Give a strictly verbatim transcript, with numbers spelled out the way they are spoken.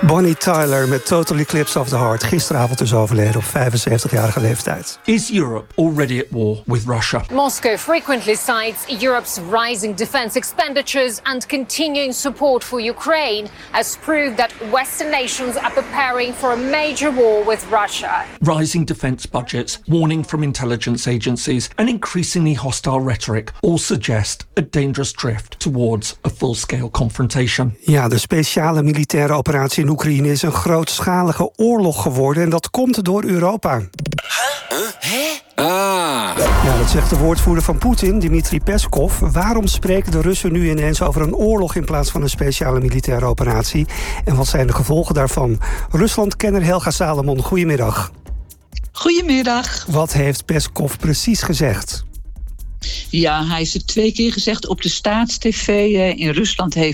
Bonnie Tyler met Total Eclipse of the Heart. Gisteravond dus overleden op vijfenzeventigjarige leeftijd. Is Europe already at war with Russia? Moscow frequently cites Europe's rising defense expenditures and continuing support for Ukraine as proof that Western nations are preparing for a major war with Russia. Rising defense budgets, warning from intelligence agencies, and increasingly hostile rhetoric all suggest a dangerous drift towards a full-scale confrontation. Ja, de speciale militaire operatie in Oekraïne is een grootschalige oorlog geworden en dat komt door Europa. Huh? Hè? Ah. Ja, dat zegt de woordvoerder van Poetin, Dmitri Peskov. Waarom spreken de Russen nu ineens over een oorlog in plaats van een speciale militaire operatie? En wat zijn de gevolgen daarvan? Rusland-kenner Helga Salomon, goedemiddag. Goedemiddag. Wat heeft Peskov precies gezegd? Ja, hij heeft het twee keer gezegd op de staatstv. In Rusland heeft